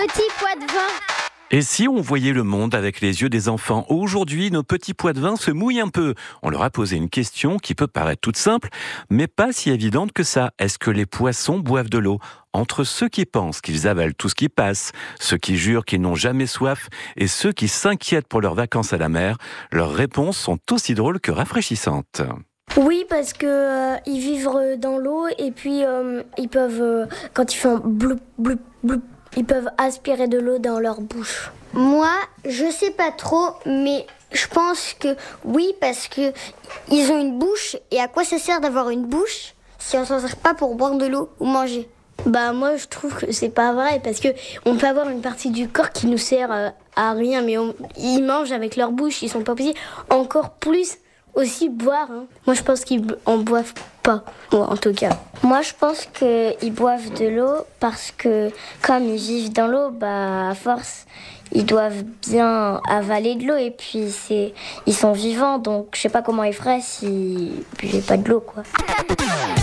petits pois de vin. Et si on voyait le monde avec les yeux des enfants? Aujourd'hui, nos petits pois de vin se mouillent un peu. On leur a posé une question qui peut paraître toute simple, mais pas si évidente que ça. Est-ce que les poissons boivent de l'eau? Entre ceux qui pensent qu'ils avalent tout ce qui passe, ceux qui jurent qu'ils n'ont jamais soif et ceux qui s'inquiètent pour leurs vacances à la mer, leurs réponses sont aussi drôles que rafraîchissantes. Oui, parce que ils vivent dans l'eau et puis ils peuvent, quand ils font bloup, bloup, bloup, ils peuvent aspirer de l'eau dans leur bouche. Moi, je sais pas trop, mais je pense que oui, parce que ils ont une bouche. Et à quoi ça sert d'avoir une bouche si on s'en sert pas pour boire de l'eau ou manger? Bah moi je trouve que c'est pas vrai parce que on peut avoir une partie du corps qui nous sert à rien, mais ils mangent avec leur bouche, ils sont pas obligés encore plus aussi boire. Moi je pense qu'ils en boivent pas, moi, en tout cas. Moi, je pense qu'ils boivent de l'eau parce que, comme ils vivent dans l'eau, bah, à force, ils doivent bien avaler de l'eau et puis ils sont vivants, donc je sais pas comment ils feraient s'ils buvaient pas de l'eau, quoi.